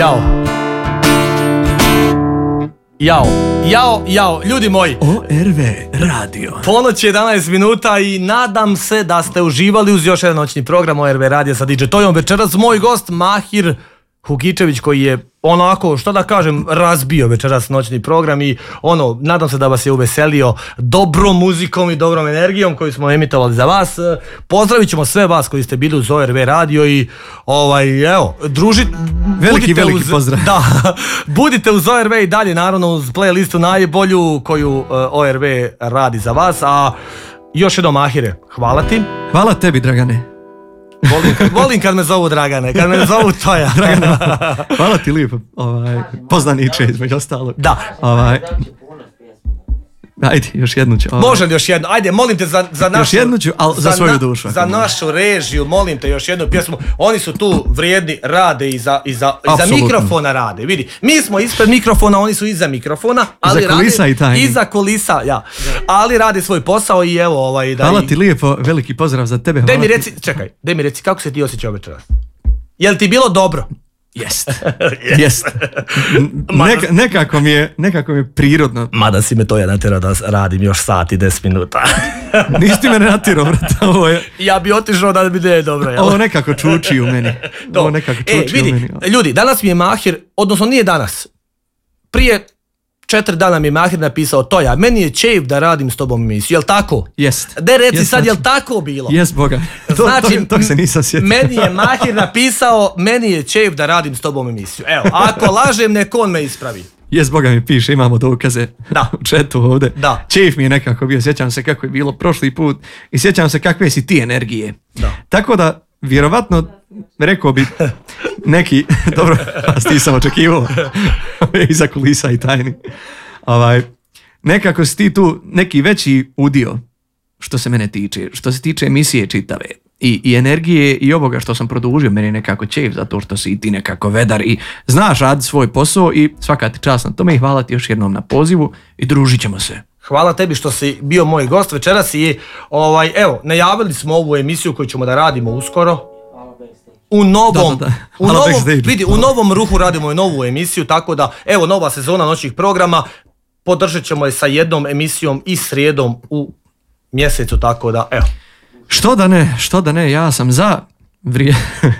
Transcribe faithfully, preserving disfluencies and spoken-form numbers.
Jao. Jao, jao, jao, ljudi moji. O R V radio. Ponoć je jedanaest minuta i nadam se da ste uživali uz još jedan noćni program O R V radio sa D J Tojom. Večeras moj gost Mahir Hugičević koji je onako, što da kažem, razbio večeras noćni program i ono, nadam se da vas je uveselio dobrom muzikom i dobrom energijom koju smo emitovali za vas. Pozdravit ćemo sve vas koji ste bili uz O R V radio i ovaj, evo, družit, veliki, veliki uz, pozdrav. Da, budite uz O R V i dalje, naravno uz playlistu najbolju koju uh, O R V radi za vas, a još jednom Mahire, hvala ti. Hvala tebi, Dragane. Volim kad, volim kad me zovu Dragane, kad me zovu Toja. Dragane, hvala ti lijepo, ovaj, poznaniče između ostalog. Da. Ovaj, ajde, još jednu ću. Ovaj. Može li još jednu? Ajde, molim te za, za našu... Još jednu ću, ali za, za svoju dušu. Za našu režiju, molim te još jednu pjesmu. Oni su tu vrijedni, rade i za, i za, i za mikrofona rade. Vidi, mi smo ispred mikrofona, oni su iza mikrofona. Ali iza kulisa rade, i tajni. Iza kulisa, ja. Ali rade svoj posao i evo... Ovaj, da hvala i... ti lijepo, veliki pozdrav za tebe. Daj mi reci, čekaj, daj mi reci, kako se ti osjećao večeras? Jel ti bilo dobro? Jest, jest. Neka, nekako, mi je, nekako mi je prirodno. Mada si me to ja natjerao da radim još sat i deset minuta. Nisi ti me natjerao, brate, ovo je... Ja bi otišao da bi ne je dobro, jel? Ovo nekako čuči u meni. Ovo nekako čuči e, vidi, u meni. Ljudi, danas mi je Mahir, odnosno nije danas, prije četiri dana mi je Mahir napisao: Toja, meni je čeif da radim s tobom emisiju, jel tako? Jest. De reci jest, sad, znači, jel tako bilo? Jest, Boga. To, znači, to, to se nisam sjetio. Meni je Mahir napisao, meni je čeif da radim s tobom emisiju. Evo, ako lažem, nek on me ispravi. Jest, Boga mi piše, imamo dokaze da. u chatu ovdje. Da. Čeif mi je nekako bio, sjećam se kako je bilo prošli put i sjećam se kakve si ti energije. Da. Tako da, vjerovatno, rekao bi neki, dobro, vas ti sam očekivao, iza kulisa i tajni. Ovaj, nekako si ti tu neki veći udio što se mene tiče, što se tiče emisije čitave i, i energije i ovoga što sam produžio, meni je nekako čeif zato što si ti nekako vedar i znaš raditi svoj posao i svaka ti čast na tome i hvala ti još jednom na pozivu i družit ćemo se. Hvala tebi što si bio moj gost večeras i ovaj, evo, najavili smo ovu emisiju koju ćemo da radimo uskoro. U novom, da, da, da. U, novom vidi, u novom ruhu radimo i novu emisiju, tako da, evo, nova sezona noćnih programa, podržat ćemo je sa jednom emisijom i srijedom u mjesecu, tako da, evo. Što da ne, što da ne, ja sam za vrije...